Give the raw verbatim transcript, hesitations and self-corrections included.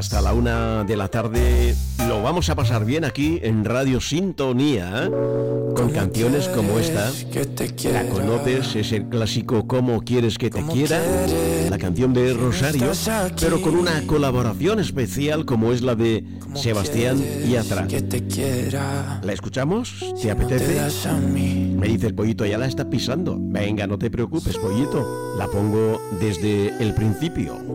Hasta la una de la tarde lo vamos a pasar bien aquí en Radio Sintonía, ¿eh? Con canciones como esta. La conoces, es el clásico ¿Cómo quieres que te quiera? La canción de Rosario, pero con una colaboración especial como es la de Sebastián Yatra. ¿La escuchamos? ¿Te apetece? Me dice el Pollito, ya la está pisando. Venga, no te preocupes, Pollito. La pongo desde el principio.